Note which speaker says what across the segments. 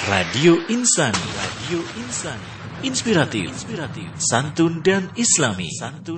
Speaker 1: Radio Insani, Radio Insani, inspiratif, santun dan islami,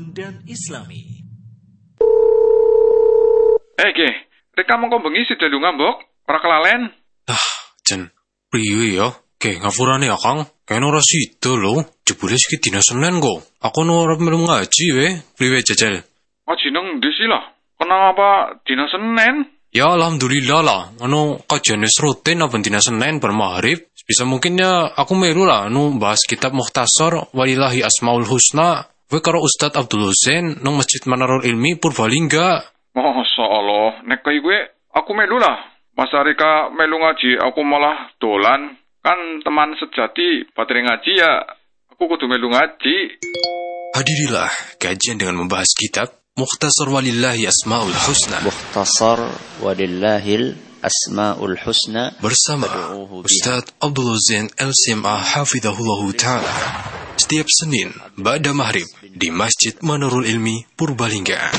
Speaker 2: Ge, rek kamu kok bengi sida lu ngambok, ora kelalen.
Speaker 3: Jen, priwe ya? Ge ngapurane ya, Kang. Kene ora sida lho, jebule iki dina Senin kok. Aku ora melu ngaji priwe jajal.
Speaker 2: Ngaji nang ndi sih lah? Kenapa dina Senin?
Speaker 3: Ya alhamdulillah lah, kajian rutin apa dina Senin bermaghrib. Bisa mungkin ya aku melu lah bahas kitab Mukhtasar Walillahi Asmaul Husna. Kowe karo Ustaz Abdul Husain nang Masjid Manarul Ilmi Purbalingga.
Speaker 2: Masya Allah, nek kaya gue aku melu lah. Mas Arika melu ngaji, aku malah dolan. Kan teman sejati, baterai ngaji ya, aku kudu melu ngaji.
Speaker 3: Hadirilah kajian dengan membahas kitab Mukhtasar Walillahi Asmaul Husna.
Speaker 4: Mukhtasar Walillahil Asmaul Husna
Speaker 3: bersama Ustaz Abdul Husain LCMA Hafidhahullahu Ta'ala. Setiap Senin ba'da maghrib di Masjid Manarul Ilmi Purbalingga.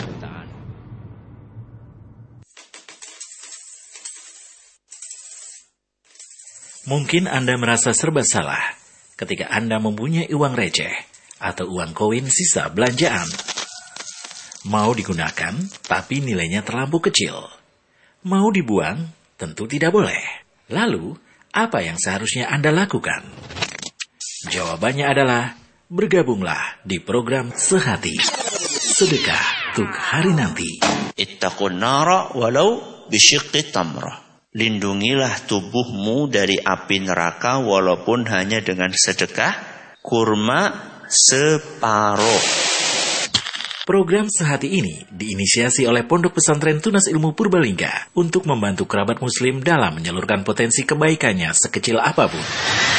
Speaker 1: Mungkin Anda merasa serba salah ketika Anda mempunyai uang receh atau uang koin sisa belanjaan. Mau digunakan, tapi nilainya terlampau kecil. Mau dibuang, tentu tidak boleh. Lalu, apa yang seharusnya Anda lakukan? Jawabannya adalah, bergabunglah di program Sehati. Sedekah untuk hari nanti.
Speaker 4: Ittaqun nara walau bisyiqqi tamrah. Lindungilah tubuhmu dari api neraka walaupun hanya dengan sedekah kurma separuh.
Speaker 1: Program Sehati ini diinisiasi oleh Pondok Pesantren Tunas Ilmu Purbalingga untuk membantu kerabat muslim dalam menyalurkan potensi kebaikannya sekecil apapun.